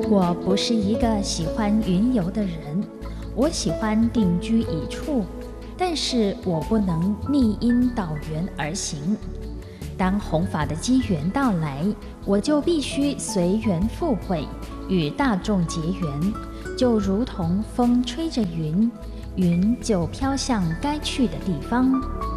我不是一个喜欢云游的人，我喜欢定居一处，但是我不能逆因导缘而行。当弘法的机缘到来，我就必须随缘赴会，与大众结缘，就如同风吹着云，云就飘向该去的地方。